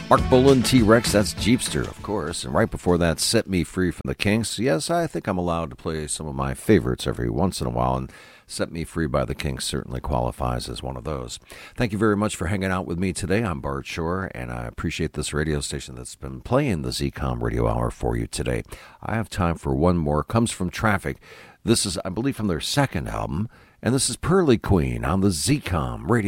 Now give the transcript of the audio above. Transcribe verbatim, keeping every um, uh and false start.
Mark Bolan, T-Rex, that's Jeepster, of course. And right before that, Set Me Free from the Kinks. Yes, I think I'm allowed to play some of my favorites every once in a while, and Set Me Free by the Kinks certainly qualifies as one of those. Thank you very much for hanging out with me today. I'm Bart Shore, and I appreciate this radio station that's been playing the Z COM Radio Hour for you today. I have time for one more. Comes from Traffic. This is, I believe, from their second album, and this is Pearly Queen on the Z COM Radio